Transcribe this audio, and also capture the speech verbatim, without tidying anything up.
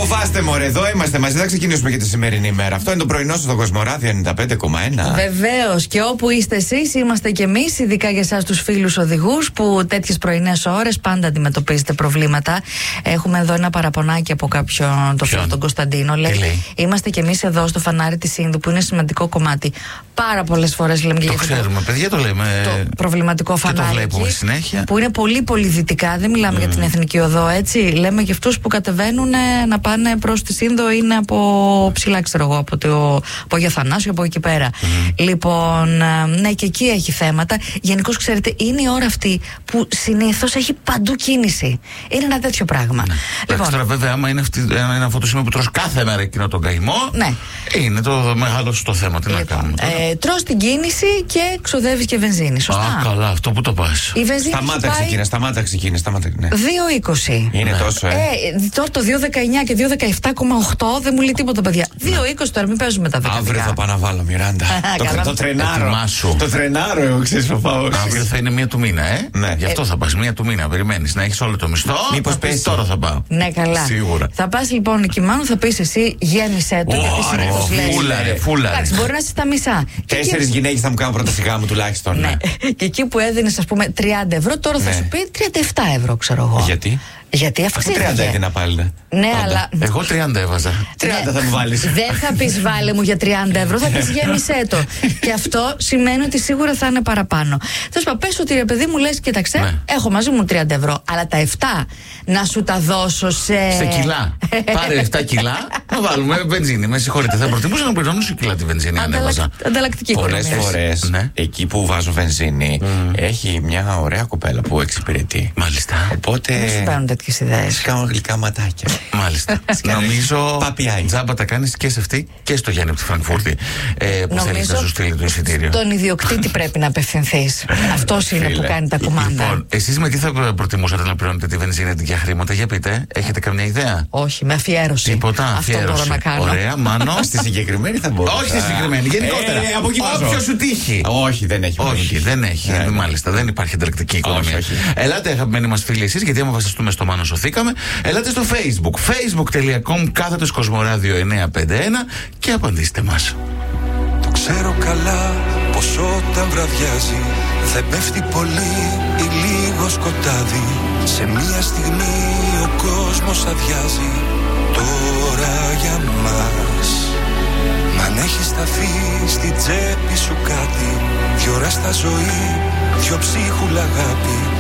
Αποφάστε, μωρέ, εδώ είμαστε μαζί. Θα ξεκινήσουμε και τη σημερινή ημέρα. Αυτό είναι το πρωινό στο Κοσμοράδιο ενενήντα πέντε κόμμα ένα. Βεβαίως, και όπου είστε εσείς, είμαστε κι εμείς, ειδικά για εσάς τους φίλους οδηγούς που τέτοιες πρωινές ώρες πάντα αντιμετωπίζετε προβλήματα. Έχουμε εδώ ένα παραπονάκι από κάποιον, το φίλο τον Κωνσταντίνο. Λέει, λέει, είμαστε κι εμείς εδώ στο φανάρι της Ίνδου, που είναι σημαντικό κομμάτι. Πάρα πολλές φορές λέμε. Το ξέρουμε, το, παιδιά, το λέμε. Το προβληματικό φανάρι. Και το βλέπουμε συνέχεια. Που είναι πολύ πολύ δυτικά, δεν μιλάμε mm. για την Εθνική Οδό, έτσι. Λέμε για αυτούς που κατεβαίνουν να πάνε προς τη Σύνδο, είναι από ψηλά, ξέρω εγώ, από, το, από Γιαθανάσιο, από εκεί πέρα. Mm. Λοιπόν, ναι, και εκεί έχει θέματα. Γενικώς, ξέρετε, είναι η ώρα αυτή που συνήθως έχει παντού κίνηση. Είναι ένα τέτοιο πράγμα. Ναι. Λοιπόν, τώρα, βέβαια, άμα είναι, αυτή, είναι αυτό το σημείο που τρως κάθε μέρα εκείνο τον καημό, ναι. είναι το μεγάλο στο θέμα. Τι λοιπόν, να κάνουμε. Ε, τρως την κίνηση και ξοδεύεις και βενζίνη. Σωστά. Α, καλά, αυτό που το πας. Η βενζίνη σταμάτα ξεκινά, σταμάτα ξεκινά. Ναι. δύο είκοσι. Είναι ναι. τόσο, ε. ε. Τώρα το δύο δεκαεννιά και δύο δεκαεπτά κόμμα οκτώ δεν μου λέει τίποτα, παιδιά. δύο είκοσι τώρα, μην παίζουμε τα δεκαεπτά. Αύριο θα πάω να βάλω, Μιράντα. το, το τρενάρω. Το τρενάρω, εγώ ξέρεις που πάω. Αύριο θα είναι μία του μήνα, ε. Ναι. Γι' αυτό θα πας μία του μήνα. Περιμένεις να έχεις όλο το μισθό. Μήπως πέσει. Τώρα θα πάω. Ναι, καλά. Σίγουρα. Θα πας λοιπόν εκεί, μάλλον θα πεις εσύ, γέμισε το. Φούλαρε, φούλαρε. Εντάξει, μπορεί να είσαι στα μισά. Τέσσερις γυναίκες θα μου κάνουν πρώτα σιγά μου τουλάχιστον. Ναι. Και εκεί που έδινες, ας πούμε, τριάντα ευρώ, τώρα θα σου πει τριάντα επτά ευρώ, ξέρω εγώ. Γιατί? Γιατί αυξήθηκε. τριάντα έδινα πάλι. Ναι, πάντα. αλλά. Εγώ τριάντα έβαζα. τριάντα θα μου βάλεις. Δεν θα πεις βάλε μου για τριάντα ευρώ, θα πεις γέμισέ το. Και αυτό σημαίνει ότι σίγουρα θα είναι παραπάνω. Τέλος πάντων, πες ότι ρε παιδί μου, λες, κοίταξε, ναι. έχω μαζί μου τριάντα ευρώ, αλλά τα επτά να σου τα δώσω σε. Σε κιλά. Πάρε επτά κιλά, να βάλουμε βενζίνη. Με συγχωρείτε, θα προτιμούσα να πληρώνω σε κιλά τη βενζίνη αν έβαζα. Ανταλλακτική οικονομία. Πολλές φορές ναι. εκεί που βάζω βενζίνη mm. έχει μια ωραία κοπέλα που εξυπηρετεί. Μάλιστα. Οπότε. Δεν σου παίρνουν τέτοιες ιδέες. Γλυκά ματάκια. Μάλιστα. Νομίζω τζάμπα τα κάνεις και σε αυτή και στο Γιάννη από τη Φραγκφούρτη ε, που θέλεις να σου στείλει το εισιτήριο. Τον ιδιοκτήτη πρέπει να απευθυνθείς. Αυτός είναι που κάνει τα κουμάντα. Λοιπόν, εσείς με τι θα προτιμούσατε να πληρώνετε τη βενζίνη για χρήματα, για πείτε, έχετε καμιά ιδέα? Όχι, με αφιέρωση. Τίποτα, αφιέρωση. Αυτό μπορώ να κάνω. Ωραία, Μάνο. Στη συγκεκριμένη θα μπορούσα. Όχι στη συγκεκριμένη, γενικότερα. Όποιο σου τύχει. Όχι, δεν έχει. Όχι, δεν έχει. Μάλιστα, δεν υπάρχει ανταλλακτική οικονομία. Ελάτε, αγαπημένοι μας φίλοι εσείς, γιατί άμα βασιστούμε στο Μάνο σωθήκαμε. Ελάτε στο Facebook, facebook τελεία com κάθετος Κοσμοράδιο εννιακόσια πενήντα ένα και απαντήστε μας. Το ξέρω καλά πως όταν βραδιάζει δεν πέφτει πολύ ή λίγο σκοτάδι. Σε μία στιγμή ο κόσμος αδειάζει τώρα για μας. Μ' αν έχει σταθεί στην τσέπη σου κάτι, δυο ώρα στα ζωή, δυο ψίχουλα αγάπη.